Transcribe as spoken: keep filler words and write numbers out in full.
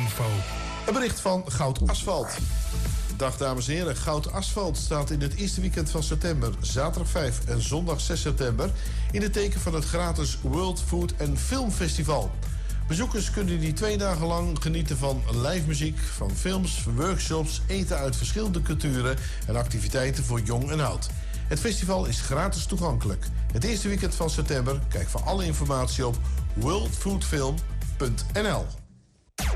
Info. Een bericht van Goud Asfalt. Dag dames en heren, Goud Asfalt staat in het eerste weekend van september, zaterdag vijf en zondag zes september, in het teken van het gratis World Food and Film Festival. Bezoekers kunnen die twee dagen lang genieten van live muziek, van films, workshops, eten uit verschillende culturen en activiteiten voor jong en oud. Het festival is gratis toegankelijk. Het eerste weekend van september, kijk voor alle informatie op world food film punt n l.